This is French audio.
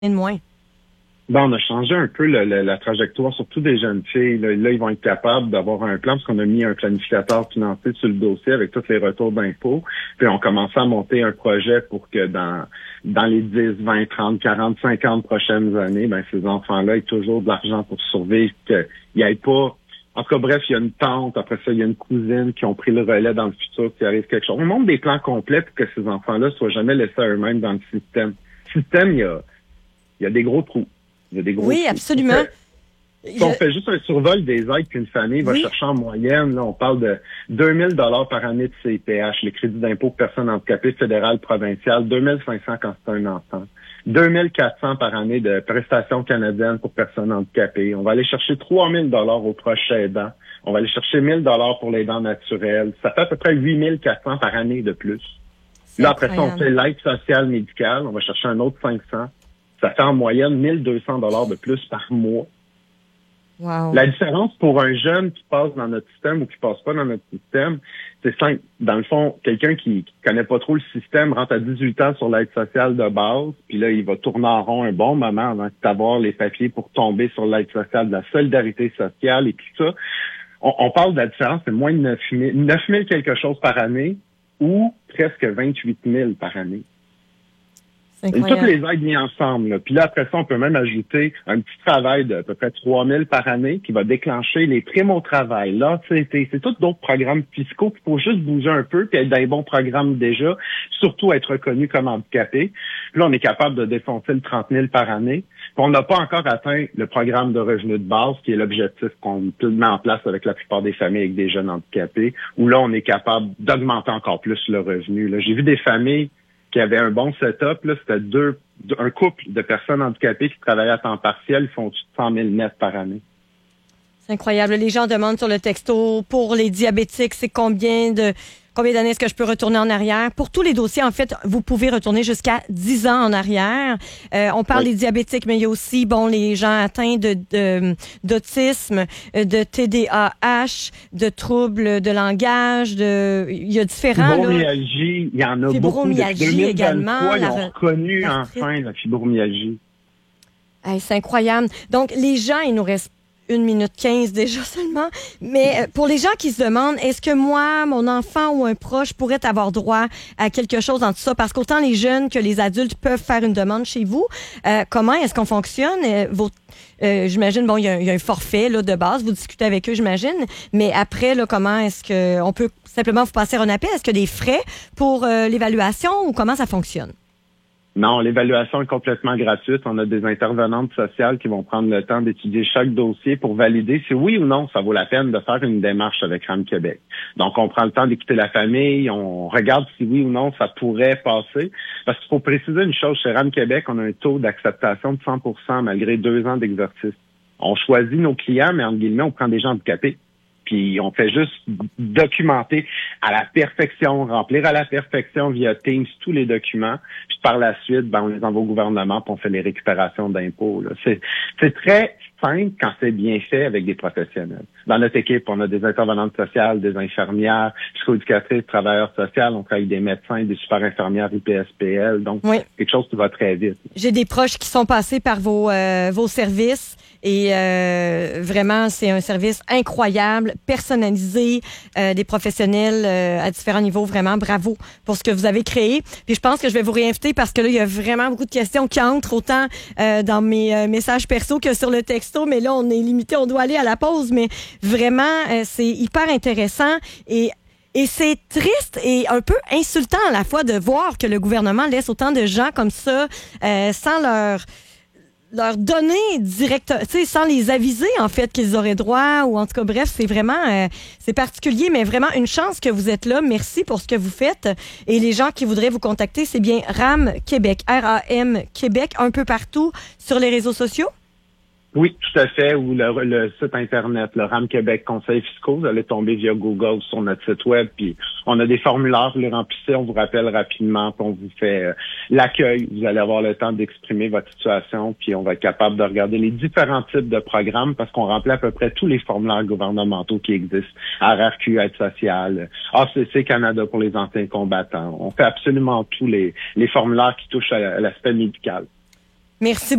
de moins? Ben, on a changé un peu la trajectoire, surtout des jeunes filles. Là, ils vont être capables d'avoir un plan parce qu'on a mis un planificateur financier sur le dossier avec tous les retours d'impôts. Puis on commence à monter un projet pour que dans les 10, 20, 30, 40, 50 prochaines années, ben ces enfants-là aient toujours de l'argent pour survivre, qu'il n'y ait pas... En tout cas, bref, il y a une tante, après ça, il y a une cousine qui ont pris le relais dans le futur, qu'il arrive quelque chose. On monte des plans complets pour que ces enfants-là soient jamais laissés à eux-mêmes dans le système. Le système, il y a des gros trous. Il y a des gros Oui, trous. absolument. Si on fait juste un survol des aides qu'une famille va chercher en moyenne, là, on parle de 2 000 $ par année de CPH, les crédits d'impôt pour personnes handicapées fédéral, provincial, 2 500 quand c'est un enfant. 2 400 par année de prestations canadiennes pour personnes handicapées. On va aller chercher 3 000 $ au proche aidant. On va aller chercher 1 000 $ pour les dents naturelles. Ça fait à peu près 8 400 par année de plus. Là, après ça, on fait l'aide sociale médicale. On va chercher un autre 500. Ça fait en moyenne 1 200 $ de plus par mois. Wow. La différence pour un jeune qui passe dans notre système ou qui passe pas dans notre système, c'est simple. Dans le fond, quelqu'un qui connaît pas trop le système rentre à 18 ans sur l'aide sociale de base, puis là, il va tourner en rond un bon moment avant d'avoir les papiers pour tomber sur l'aide sociale de la solidarité sociale et tout ça. On parle de la différence, c'est moins de 9 000 quelque chose par année ou presque 28 000 par année. Et toutes les aides mises ensemble. Là. Puis là, après ça, on peut même ajouter un petit travail de à peu près 3 000 par année qui va déclencher les primes au travail. Là, c'est tous d'autres programmes fiscaux qu'il faut juste bouger un peu puis être dans les bons programmes déjà, surtout être reconnu comme handicapé. Puis là, on est capable de défoncer le 30 000 par année. Puis on n'a pas encore atteint le programme de revenu de base qui est l'objectif qu'on met en place avec la plupart des familles avec des jeunes handicapés, où là, on est capable d'augmenter encore plus le revenu. Là, j'ai vu des familles qui avait un bon setup, là, c'était un couple de personnes handicapées qui travaillaient à temps partiel, ils font 100 000 nets par année. C'est incroyable. Les gens demandent sur le texto, pour les diabétiques, c'est combien d'années est-ce que je peux retourner en arrière? Pour tous les dossiers, en fait, vous pouvez retourner jusqu'à 10 ans en arrière. On parle des diabétiques, mais il y a aussi, les gens atteints d'autisme, de TDAH, de troubles de langage, il y a différents... Fibromyalgie, il y en a beaucoup. Fibromyalgie également. Ils ont reconnu enfin la fibromyalgie. Hey, c'est incroyable. Donc, les gens, il nous reste 1 minute 15 déjà seulement. Mais pour les gens qui se demandent, est-ce que moi, mon enfant ou un proche pourrait avoir droit à quelque chose dans tout ça? Parce qu'autant les jeunes que les adultes peuvent faire une demande chez vous. Comment est-ce qu'on fonctionne? J'imagine, il y a un forfait là, de base. Vous discutez avec eux, j'imagine. Mais après, là, comment est-ce qu'on peut simplement vous passer un appel? Est-ce qu'il y a des frais pour l'évaluation ou comment ça fonctionne? Non, l'évaluation est complètement gratuite. On a des intervenantes sociales qui vont prendre le temps d'étudier chaque dossier pour valider si oui ou non ça vaut la peine de faire une démarche avec RAM Québec. Donc, on prend le temps d'écouter la famille, on regarde si oui ou non ça pourrait passer. Parce qu'il faut préciser une chose, chez RAM Québec, on a un taux d'acceptation de 100% malgré 2 ans d'exercice. On choisit nos clients, mais entre guillemets, on prend des gens handicapés. Puis on fait juste documenter à la perfection, remplir à la perfection via Teams tous les documents. Puis par la suite, on les envoie au gouvernement puis on fait les récupérations d'impôts. Là. C'est très simple quand c'est bien fait avec des professionnels. Dans notre équipe, on a des intervenantes sociales, des infirmières, psychoéducatrices, travailleurs sociaux, on travaille avec des médecins, des super infirmières IPSPL. Donc, quelque chose qui va très vite. J'ai des proches qui sont passés par vos services. Et vraiment, c'est un service incroyable, personnalisé, des professionnels à différents niveaux. Vraiment, bravo pour ce que vous avez créé. Puis je pense que je vais vous réinviter parce que là, il y a vraiment beaucoup de questions qui entrent autant dans mes messages perso que sur le texto. Mais là, on est limité, on doit aller à la pause. Mais vraiment, c'est hyper intéressant et c'est triste et un peu insultant à la fois de voir que le gouvernement laisse autant de gens comme ça sans leur donner direct, tu sais, sans les aviser, en fait, qu'ils auraient droit, ou en tout cas, bref, c'est vraiment, c'est particulier, mais vraiment une chance que vous êtes là. Merci pour ce que vous faites. Et les gens qui voudraient vous contacter, c'est bien RAM Québec, RAM Québec, un peu partout sur les réseaux sociaux? Oui, tout à fait, ou le site Internet, le RAM Québec Conseils fiscaux, vous allez tomber via Google sur notre site web, puis on a des formulaires, vous les remplissez, on vous rappelle rapidement, puis on vous fait l'accueil. Vous allez avoir le temps d'exprimer votre situation, puis on va être capable de regarder les différents types de programmes, parce qu'on remplit à peu près tous les formulaires gouvernementaux qui existent. RRQ, Aide sociale, ACC Canada pour les anciens combattants. On fait absolument tous les formulaires qui touchent à l'aspect médical. Merci